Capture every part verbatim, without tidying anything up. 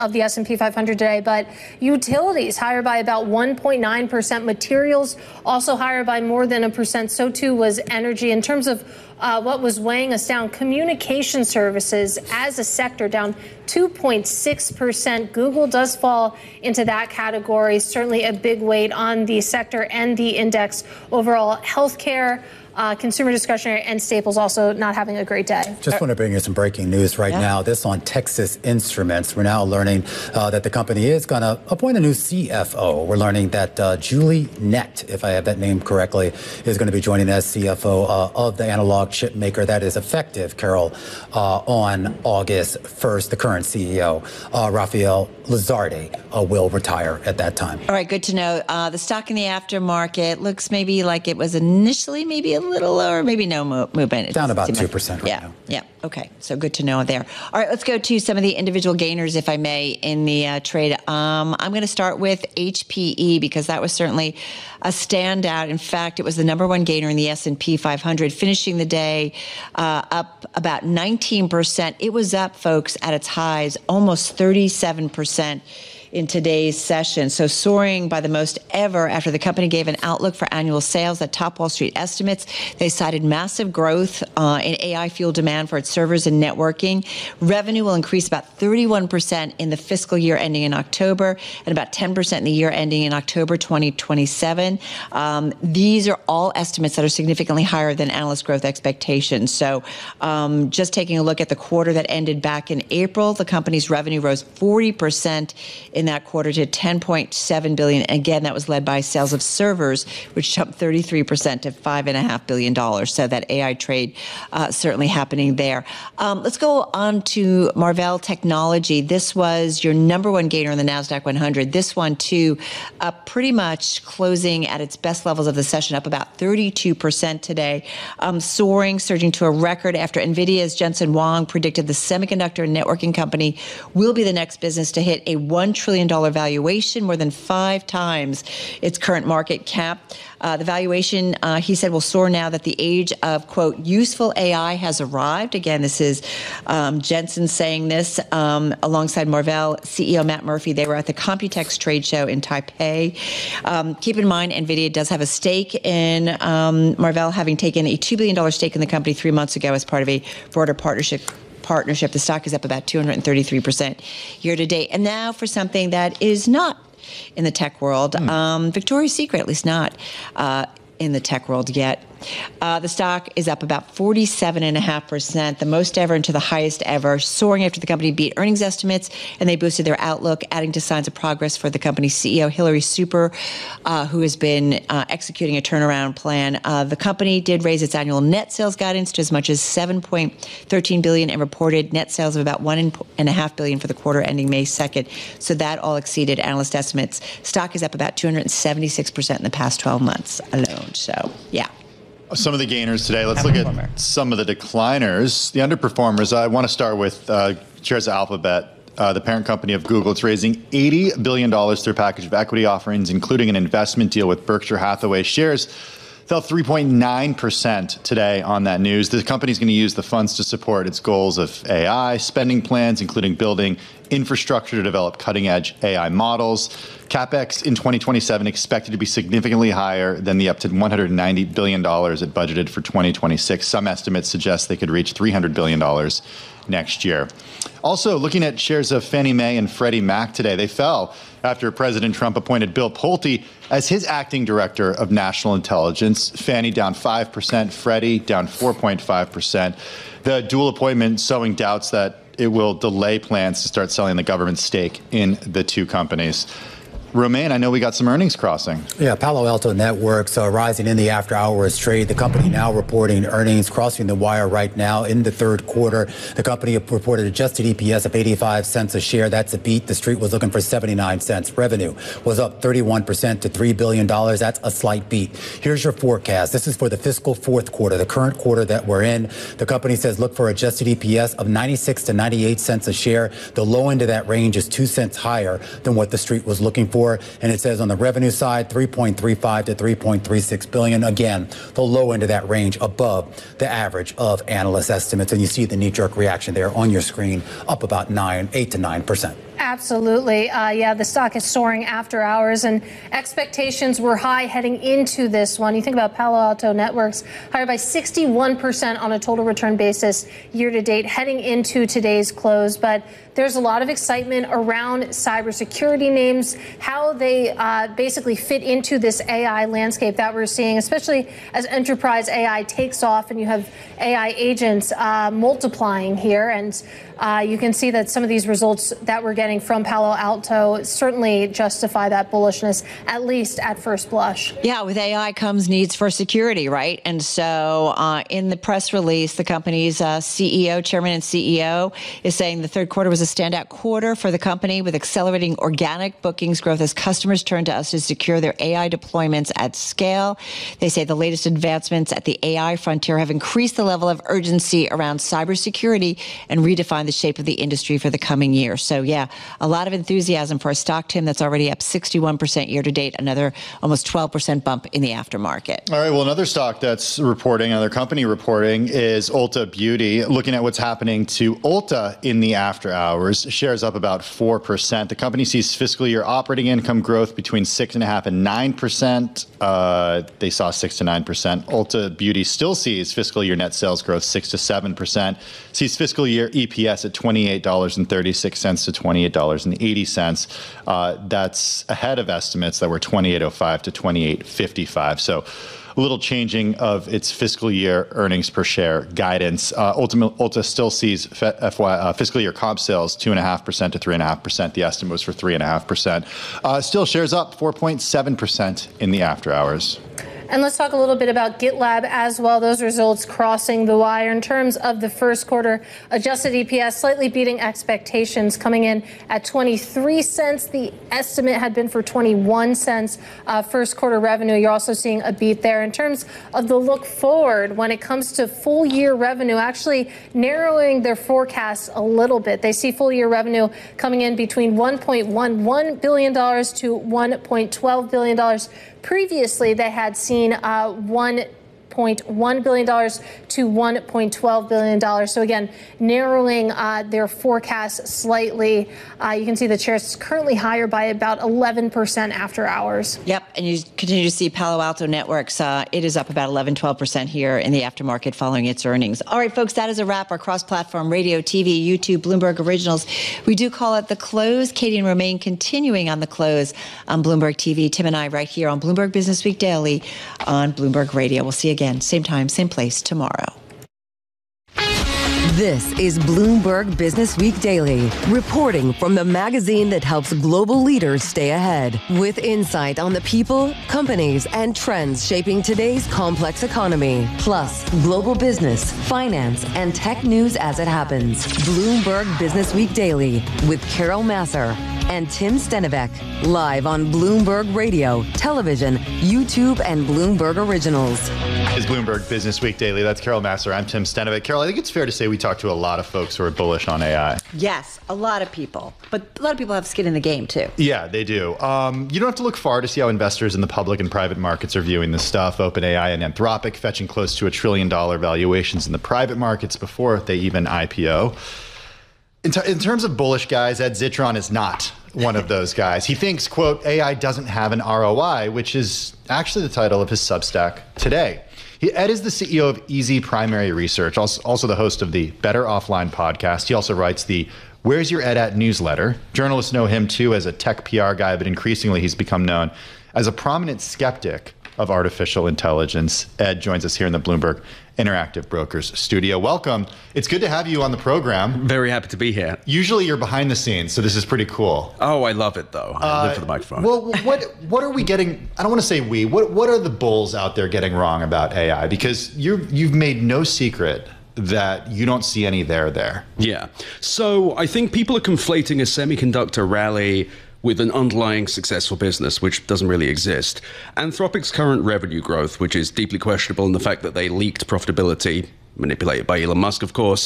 of the S and P five hundred today, but utilities higher by about one point nine percent. Materials also higher by more than a percent. So too was energy. In terms of uh, what was weighing us down, communication services as a sector down two point six percent. Google does fall into that category. Certainly a big weight on the sector and the index. Overall, healthcare, Uh, consumer discretionary, and staples also not having a great day. Just want to bring you some breaking news right yeah. now. This on Texas Instruments. We're now learning uh, that the company is going to appoint a new C F O. We're learning that uh, Julie Nett, if I have that name correctly, is going to be joining as C F O uh, of the analog chip maker. That is effective, Carol, uh, on August first. The current C E O, uh, Rafael Lizardi, uh, will retire at that time. All right, good to know. Uh, the stock in the aftermarket looks maybe like it was initially maybe a little lower, maybe no movement. It's down about two percent right yeah, now. Yeah, okay. So good to know there. All right, let's go to some of the individual gainers, if I may, in the uh, trade. Um, I'm going to start with H P E because that was certainly a standout. In fact, it was the number one gainer in the S and P five hundred, finishing the day uh, up about nineteen percent. It was up, folks, at its highs, almost thirty-seven percent. In today's session. So soaring by the most ever after the company gave an outlook for annual sales that topped Wall Street estimates. They cited massive growth uh, in A I-fueled demand for its servers and networking. Revenue will increase about thirty-one percent in the fiscal year ending in October and about ten percent in the year ending in October twenty twenty-seven. Um, these are all estimates that are significantly higher than analyst growth expectations. So um, just taking a look at the quarter that ended back in April, the company's revenue rose forty percent in that quarter to ten point seven billion dollars. Again, that was led by sales of servers, which jumped thirty-three percent to five point five billion dollars. So that A I trade uh, certainly happening there. Um, let's go on to Marvell Technology. This was your number one gainer in the NASDAQ one hundred. This one, too, up pretty much closing at its best levels of the session, up about thirty-two percent today. Um, soaring, surging to a record after NVIDIA's Jensen Huang predicted the semiconductor and networking company will be the next business to hit a one trillion dollars valuation, more than five times its current market cap. Uh, the valuation, uh, he said, will soar now that the age of, quote, useful A I has arrived. Again, this is um, Jensen saying this um, alongside Marvell C E O Matt Murphy. They were at the Computex trade show in Taipei. Um, keep in mind, NVIDIA does have a stake in um, Marvell, having taken a two billion dollars stake in the company three months ago as part of a broader partnership. partnership. The stock is up about two hundred thirty-three percent year to date. And now for something that is not in the tech world, mm. um, Victoria's Secret, at least not uh, in the tech world yet. Uh, the stock is up about forty-seven point five percent, the most ever into the highest ever, soaring after the company beat earnings estimates, and they boosted their outlook, adding to signs of progress for the company's C E O, Hillary Super, uh, who has been uh, executing a turnaround plan. Uh, the company did raise its annual net sales guidance to as much as seven point one three billion dollars and reported net sales of about one point five billion dollars for the quarter ending May second. So that all exceeded analyst estimates. Stock is up about two hundred seventy-six percent in the past twelve months alone. So, yeah. Some of the gainers today. Let's look at some of the decliners. The underperformers, I want to start with uh, shares of Alphabet, uh, the parent company of Google. It's raising eighty billion dollars through a package of equity offerings, including an investment deal with Berkshire Hathaway. Shares fell three point nine percent today on that news. The company is going to use the funds to support its goals of A I spending plans, including building infrastructure to develop cutting-edge A I models. CapEx in twenty twenty-seven expected to be significantly higher than the up to one hundred ninety billion dollars it budgeted for twenty twenty-six. Some estimates suggest they could reach three hundred billion dollars next year. Also, looking at shares of Fannie Mae and Freddie Mac today, they fell after President Trump appointed Bill Pulte as his acting director of national intelligence. Fannie down five percent, Freddie down four point five percent. The dual appointment sowing doubts that it will delay plans to start selling the government's stake in the two companies. Romain, I know we got some earnings crossing. Yeah, Palo Alto Networks uh, rising in the after hours trade. The company now reporting earnings crossing the wire right now in the third quarter. The company reported adjusted E P S of eighty-five cents a share. That's a beat. The street was looking for seventy-nine cents. Revenue was up thirty-one percent to three billion dollars. That's a slight beat. Here's your forecast. This is for the fiscal fourth quarter, the current quarter that we're in. The company says look for adjusted E P S of ninety-six to ninety-eight cents a share. The low end of that range is two cents higher than what the street was looking for. And it says on the revenue side, three point three five to three point three six billion. Again, the low end of that range above the average of analyst estimates. And you see the knee-jerk reaction there on your screen, up about nine, eight to nine percent. Absolutely. Uh, yeah, the stock is soaring after hours, and expectations were high heading into this one. You think about Palo Alto Networks, higher by sixty-one percent on a total return basis year to date, heading into today's close. But there's a lot of excitement around cybersecurity names, how they uh, basically fit into this A I landscape that we're seeing, especially as enterprise A I takes off and you have A I agents uh, multiplying here. And uh, you can see that some of these results that we're getting from Palo Alto certainly justify that bullishness, at least at first blush. Yeah, with A I comes needs for security, right? And so uh, in the press release, the company's uh, C E O, chairman and C E O, is saying the third quarter was a standout quarter for the company with accelerating organic bookings growth as customers turn to us to secure their A I deployments at scale. They say the latest advancements at the A I frontier have increased the level of urgency around cybersecurity and redefined the shape of the industry for the coming year. So yeah, a lot of enthusiasm for a stock, Tim, that's already up sixty-one percent year to date, another almost twelve percent bump in the aftermarket. All right, well, another stock that's reporting, another company reporting is Ulta Beauty. Looking at what's happening to Ulta in the after hours, shares up about four percent. The company sees fiscal year operating income growth between six point five and nine percent. Uh, they saw six to nine percent. Ulta Beauty still sees fiscal year net sales growth six to seven percent. Sees fiscal year E P S at twenty-eight dollars and thirty-six cents to twenty-eight dollars and eighty cents. Uh, that's ahead of estimates that were twenty-eight oh five to twenty-eight fifty-five. So a little changing of its fiscal year earnings per share guidance. Uh, Ultimate, Ulta still sees F Y, uh, fiscal year comp sales two point five percent to three point five percent. The estimate was for three point five percent. Uh, still shares up four point seven percent in the after hours. And let's talk a little bit about GitLab as well. Those results crossing the wire in terms of the first quarter adjusted E P S, slightly beating expectations, coming in at twenty-three cents. The estimate had been for twenty-one cents. Uh, first quarter revenue, you're also seeing a beat there. In terms of the look forward, when it comes to full year revenue, actually narrowing their forecasts a little bit. They see full year revenue coming in between one point one one billion dollars to one point one two billion dollars. Previously, they had seen uh, one point one billion dollars to one point one two billion dollars. So again, narrowing uh, their forecast slightly. Uh, you can see the shares is currently higher by about eleven percent after hours. Yep, and you continue to see Palo Alto Networks. Uh, it is up about eleven, twelve percent here in the aftermarket following its earnings. All right, folks, that is a wrap. Our cross-platform radio, T V, YouTube, Bloomberg Originals. We do call it The Close. Katie and Romaine continuing on The Close on Bloomberg T V. Tim and I right here on Bloomberg Business Week Daily on Bloomberg Radio. We'll see you again, same time, same place tomorrow. This is Bloomberg Business Week Daily, reporting from the magazine that helps global leaders stay ahead, with insight on the people, companies, and trends shaping today's complex economy, plus global business, finance, and tech news as it happens. Bloomberg Business Week Daily with Carol Massar and Tim Stenovec, live on Bloomberg Radio, television, YouTube, and Bloomberg Originals. Is Bloomberg Business Week Daily. That's Carol Massar. I'm Tim Stenovec. Carol, I think it's fair to say we talk to a lot of folks who are bullish on A I. Yes, a lot of people. But a lot of people have skin in the game, too. Yeah, they do. Um, you don't have to look far to see how investors in the public and private markets are viewing this stuff. OpenAI and Anthropic fetching close to a trillion dollar valuations in the private markets before they even I P O. In, ter- in terms of bullish guys, Ed Zitron is not one of those guys. He thinks, quote, A I doesn't have an R O I, which is actually the title of his Substack today. He, Ed is the C E O of Easy Primary Research, also, also the host of the Better Offline podcast. He also writes the Where's Your Ed At newsletter. Journalists know him, too, as a tech P R guy, but increasingly he's become known as a prominent skeptic of artificial intelligence. Ed joins us here in the Bloomberg Interactive Brokers studio. Welcome. It's good to have you on the program. Very happy to be here. Usually you're behind the scenes, so this is pretty cool. Oh, I love it, though. I uh, live for the microphone. Well, what what are we getting? I don't want to say we. What what are the bulls out there getting wrong about A I? Because you you've made no secret that you don't see any there there. Yeah. So I think people are conflating a semiconductor rally with an underlying successful business, which doesn't really exist. Anthropic's current revenue growth, which is deeply questionable, and the fact that they leaked profitability, manipulated by Elon Musk, of course,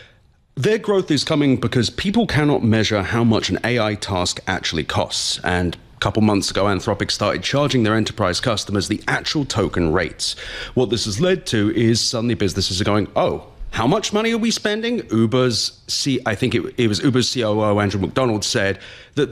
their growth is coming because people cannot measure how much an A I task actually costs. And a couple months ago, Anthropic started charging their enterprise customers the actual token rates. What this has led to is suddenly businesses are going, oh, How much money are we spending? Uber's C, I think it, it was Uber's C O O, Andrew McDonald, said that